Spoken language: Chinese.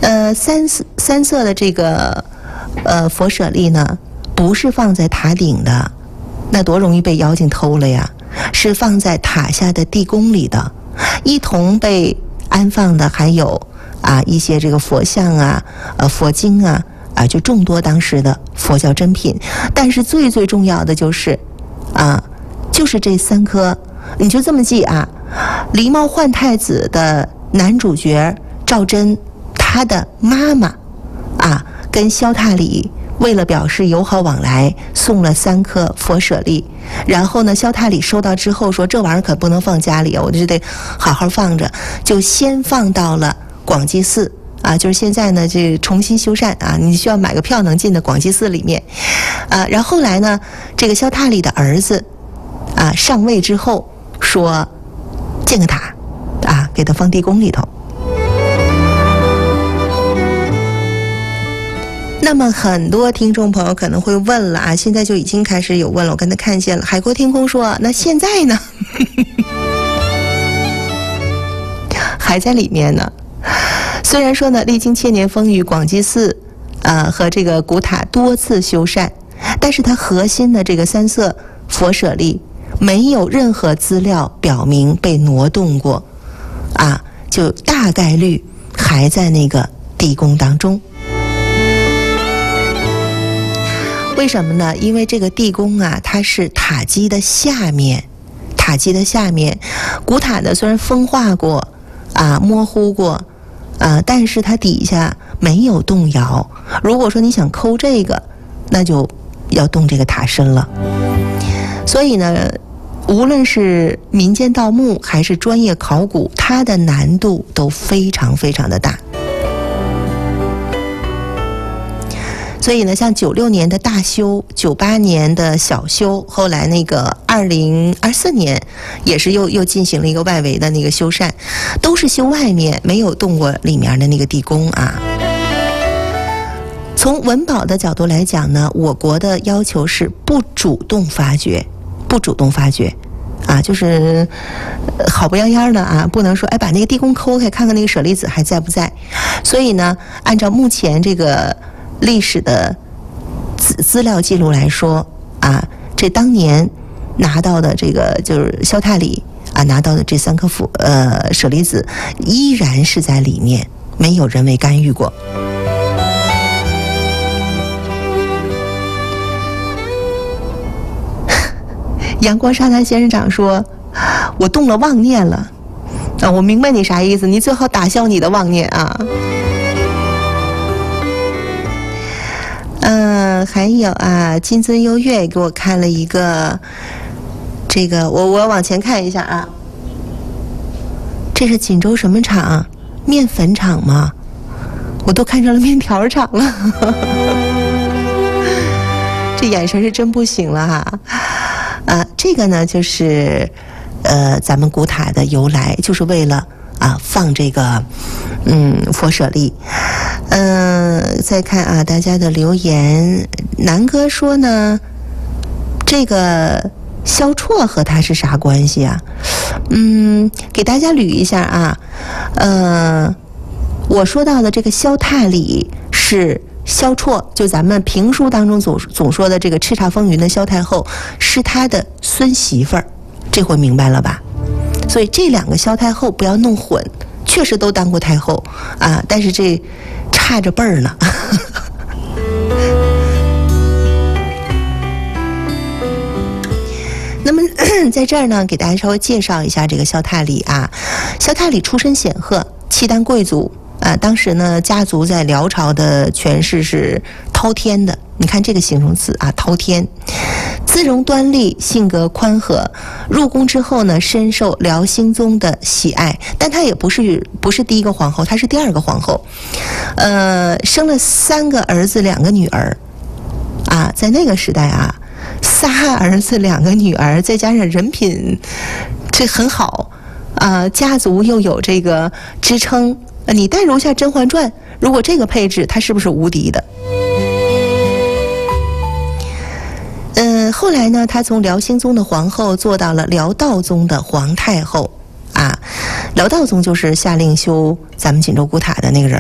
三色的这个佛舍利呢，不是放在塔顶的，那多容易被妖精偷了呀，是放在塔下的地宫里的。一同被安放的还有一些这个佛像佛经就众多当时的佛教珍品。但是最重要的就是就是这3颗，你就这么记狸猫换太子的男主角赵祯，他的妈妈跟萧踏里为了表示友好往来，送了3颗佛舍利。然后呢，萧踏里收到之后说，这玩意儿可不能放家里我就得好好放着，就先放到了广济寺就是现在呢这重新修缮你需要买个票能进的广济寺里面然后后来呢，这个萧踏里的儿子上位之后说建个塔给他放地宫里头。那么很多听众朋友可能会问了现在就已经开始有问了，我刚才看见了海阔天空说，那现在呢还在里面呢。虽然说呢历经千年风雨，广济寺和这个古塔多次修缮，但是它核心的这个3色佛舍利没有任何资料表明被挪动过就大概率还在那个地宫当中。为什么呢？因为这个地宫它是塔基的下面，古塔呢虽然风化过模糊过但是它底下没有动摇。如果说你想抠这个，那就要动这个塔身了。所以呢，无论是民间盗墓还是专业考古，它的难度都非常非常的大。所以呢，像96年的大修，98年的小修，后来那个2024年也是又进行了一个外围的那个修缮，都是修外面，没有动过里面的那个地宫从文保的角度来讲呢，我国的要求是不主动发掘就是好不样样的不能说把那个地宫抠开看看那个舍利子还在不在。所以呢，按照目前这个历史的资料记录来说这当年拿到的这个就是萧踏里拿到的这3颗舍利子依然是在里面，没有人为干预过。阳光沙滩仙人掌说，我动了妄念了我明白你啥意思，你最好打消你的妄念还有金尊优越给我看了一个这个，我往前看一下这是锦州什么厂？面粉厂吗？我都看成了面条厂了这眼神是真不行了这个呢就是咱们古塔的由来，就是为了放这个佛舍利。再看大家的留言，南哥说呢，这个萧绰和他是啥关系给大家捋一下我说到的这个萧踏里是萧绰，就咱们评书当中总说的这个叱咤风云的萧太后，是他的孙媳妇儿，这回明白了吧？所以这2个萧太后不要弄混，确实都当过太后但是这差着辈儿呢那么在这儿呢，给大家稍微介绍一下这个萧踏里萧踏里出身显赫，契丹贵族当时呢家族在辽朝的权势是滔天的，你看这个形容词滔天。姿容端丽，性格宽和，入宫之后呢深受辽兴宗的喜爱，但她也不是第一个皇后，她是第2个皇后生了3个儿子2个女儿在那个时代仨儿子2个女儿，再加上人品这很好家族又有这个支撑，你带入一下《甄嬛传》，如果这个配置，她是不是无敌的？后来呢，她从辽兴宗的皇后做到了辽道宗的皇太后辽道宗就是下令修咱们锦州古塔的那个人